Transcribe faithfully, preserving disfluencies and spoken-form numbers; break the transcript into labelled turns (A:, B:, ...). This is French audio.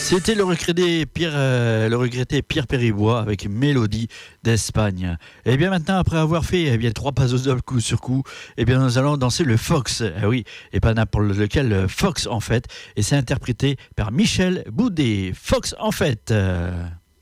A: C'était le regretté Pierre, euh, le regretté Pierre Péribois avec Mélodie d'Espagne. Et bien maintenant, après avoir fait eh bien trois pas aux doigts coup sur coup, eh bien nous allons danser le fox. Eh oui, et pas n'importe lequel, le fox en fait. Et c'est interprété par Michel Boudet. Fox en fait. Euh...